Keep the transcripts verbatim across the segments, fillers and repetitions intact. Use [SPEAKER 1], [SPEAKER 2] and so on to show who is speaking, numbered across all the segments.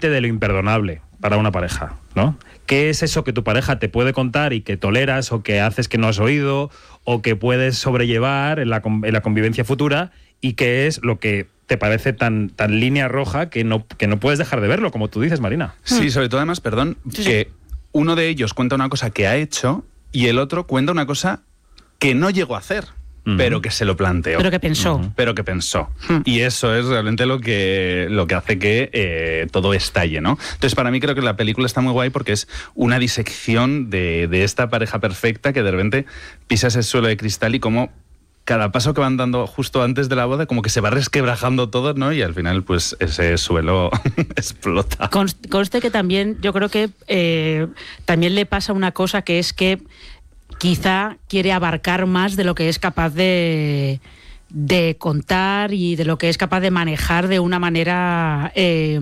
[SPEAKER 1] límite de lo imperdonable para una pareja, ¿no? ¿Qué es eso que tu pareja te puede contar y que toleras o que haces que no has oído o que puedes sobrellevar en la, en la convivencia futura, y qué es lo que te parece tan, tan línea roja que no, que no puedes dejar de verlo, como tú dices, Marina?
[SPEAKER 2] Sí, sobre todo además, perdón,
[SPEAKER 3] Sí,
[SPEAKER 2] que
[SPEAKER 3] sí.
[SPEAKER 2] uno de ellos cuenta una cosa que ha hecho y el otro cuenta una cosa que no llegó a hacer, uh-huh. pero que se lo planteó.
[SPEAKER 3] Pero que pensó.
[SPEAKER 2] Uh-huh. Pero que pensó.
[SPEAKER 3] Uh-huh.
[SPEAKER 2] Y eso es realmente lo que, lo que hace que eh, todo estalle, ¿no? Entonces, para mí creo que la película está muy guay porque es una disección de, de esta pareja perfecta que de repente pisa ese suelo de cristal y como cada paso que van dando justo antes de la boda como que se va resquebrajando todo, ¿no? Y al final, pues, ese suelo explota.
[SPEAKER 3] Conste, conste que también, yo creo que eh, también le pasa una cosa, que es que quizá quiere abarcar más de lo que es capaz de, de contar y de lo que es capaz de manejar de una manera eh,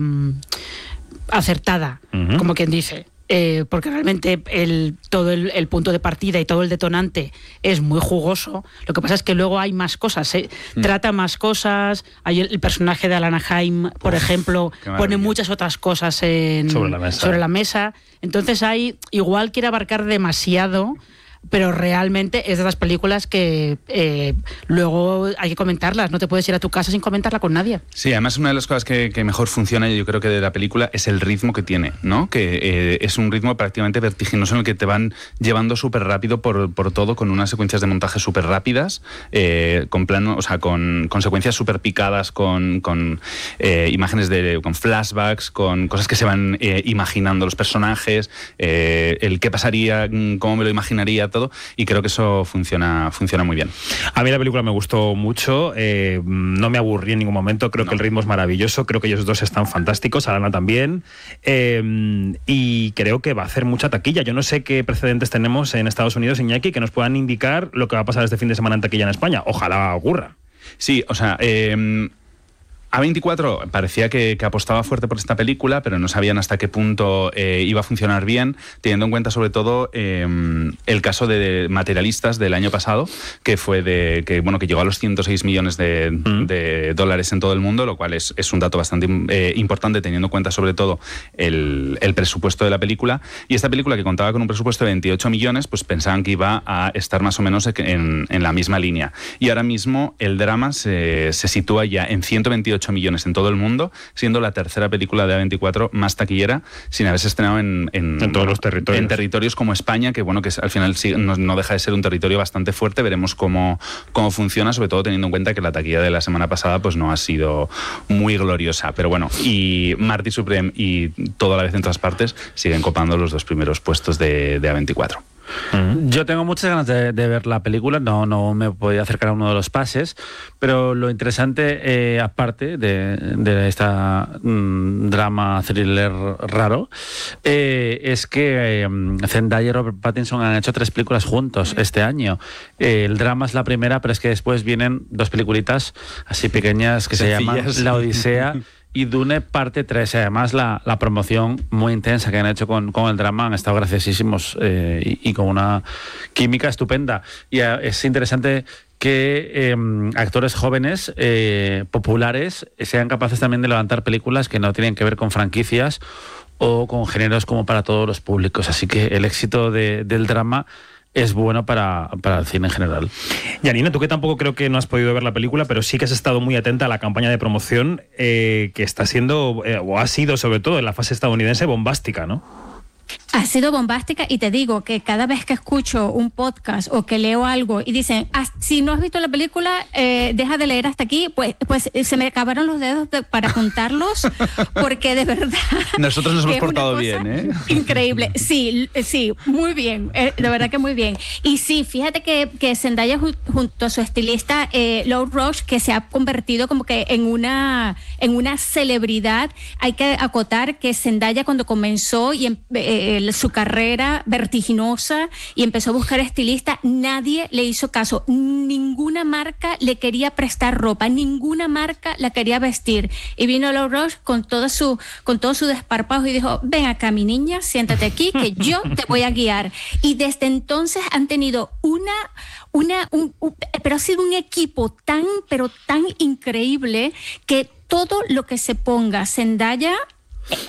[SPEAKER 3] acertada, uh-huh. como quien dice. Eh, porque realmente el, todo el, el punto de partida y todo el detonante es muy jugoso. Lo que pasa es que luego hay más cosas, ¿eh? mm. trata más cosas. Hay el, el personaje de Alana Haim, por Uf, ejemplo, pone muchas otras cosas en,
[SPEAKER 1] sobre, la mesa.
[SPEAKER 3] sobre la mesa. Entonces hay, igual quiere abarcar demasiado, pero realmente es de las películas que eh, luego hay que comentarlas. No te puedes ir a tu casa sin comentarla con nadie.
[SPEAKER 2] Sí, además una de las cosas que, que mejor funciona, yo creo que de la película, es el ritmo que tiene, ¿no? Que eh, es un ritmo prácticamente vertiginoso en el que te van llevando súper rápido por, por todo, con unas secuencias de montaje súper rápidas, eh, con plano, o sea, con, con secuencias súper picadas, con, con eh, imágenes de, con flashbacks, con cosas que se van eh, imaginando los personajes, eh, el qué pasaría, cómo me lo imaginaría, todo, y creo que eso funciona, funciona muy bien.
[SPEAKER 1] A mí la película me gustó mucho, eh, no me aburrí en ningún momento, creo no. que el ritmo es maravilloso, creo que ellos dos están fantásticos, Alana también, eh, y creo que va a hacer mucha taquilla. Yo no sé qué precedentes tenemos en Estados Unidos, Iñaki, que nos puedan indicar lo que va a pasar este fin de semana en taquilla en España. Ojalá ocurra.
[SPEAKER 2] Sí, o sea... Eh... A veinticuatro parecía que, que apostaba fuerte por esta película, pero no sabían hasta qué punto eh, iba a funcionar bien, teniendo en cuenta sobre todo eh, el caso de Materialistas del año pasado, que fue de que bueno que llegó a los ciento seis millones de, mm. de dólares en todo el mundo, lo cual es, es un dato bastante eh, importante, teniendo en cuenta sobre todo el, el presupuesto de la película. Y esta película, que contaba con un presupuesto de veintiocho millones, pues pensaban que iba a estar más o menos en, en la misma línea. Y ahora mismo el drama se, se sitúa ya en ciento veintiocho millones en todo el mundo, siendo la tercera película de A veinticuatro más taquillera, sin haberse estrenado en, en,
[SPEAKER 1] en todos los territorios.
[SPEAKER 2] En territorios como España, que bueno, que al final sí, no, no deja de ser un territorio bastante fuerte. Veremos cómo, cómo funciona, sobre todo teniendo en cuenta que la taquilla de la semana pasada pues no ha sido muy gloriosa. Pero bueno, y Marty Supreme y Todo a la vez en todas partes siguen copando los dos primeros puestos de, de A veinticuatro.
[SPEAKER 4] Uh-huh. Yo tengo muchas ganas de, de ver la película, no, no me podía acercar a uno de los pases, pero lo interesante, eh, aparte de, de esta mmm, drama thriller raro, eh, es que eh, Zendaya y Robert Pattinson han hecho tres películas juntos este año. Eh, el drama es la primera, pero es que después vienen dos peliculitas así pequeñas que
[SPEAKER 2] Sencillas.
[SPEAKER 4] se llaman La Odisea y Dune parte tres. Además, la, la promoción muy intensa que han hecho con, con el drama, han estado graciosísimos eh, y, y con una química estupenda. Y eh, es interesante que eh, actores jóvenes, eh, populares, sean capaces también de levantar películas que no tienen que ver con franquicias o con géneros como para todos los públicos. Así que el éxito de, del drama es bueno para, para el cine en general.
[SPEAKER 1] Janina, tú que tampoco creo que no has podido ver la película, pero sí que has estado muy atenta a la campaña de promoción eh, que está siendo, eh, o ha sido sobre todo en la fase estadounidense, bombástica, ¿no?
[SPEAKER 5] Ha sido bombástica, y te digo que cada vez que escucho un podcast o que leo algo y dicen, ah, si no has visto la película, eh, deja de leer hasta aquí, pues, pues se me acabaron los dedos de, para contarlos, porque de verdad...
[SPEAKER 2] Nosotros nos hemos portado bien, ¿eh?
[SPEAKER 5] Increíble, sí, sí, muy bien, eh, de verdad que muy bien. Y sí, fíjate que, que Zendaya junto a su estilista eh, Lou Roche, que se ha convertido como que en una, en una celebridad. Hay que acotar que Zendaya, cuando comenzó y en, eh, su carrera vertiginosa y empezó a buscar estilista, nadie le hizo caso, ninguna marca le quería prestar ropa, ninguna marca la quería vestir, y vino Lou Roche con todo su con todo su desparpajo y dijo, ven acá mi niña, siéntate aquí que yo te voy a guiar. Y desde entonces han tenido una una un, un, pero ha sido un equipo tan pero tan increíble que todo lo que se ponga Zendaya